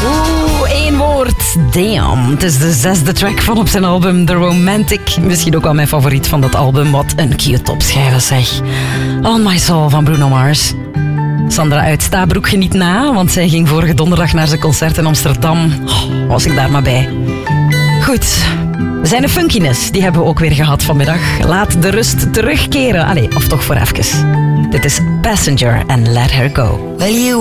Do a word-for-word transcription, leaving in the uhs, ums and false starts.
Oeh, één woord. Damn. Het is de zesde track van op zijn album The Romantic. Misschien ook wel mijn favoriet van dat album. Wat een cute opschrijven zeg. On My Soul van Bruno Mars. Sandra uit Stabroek geniet na, want zij ging vorige donderdag naar zijn concert in Amsterdam. Oh, was ik daar maar bij. Goed. Zijn funkiness, die hebben we ook weer gehad vanmiddag. Laat de rust terugkeren. Allee, of toch voor even. Dit is Passenger en Let Her Go. Well, you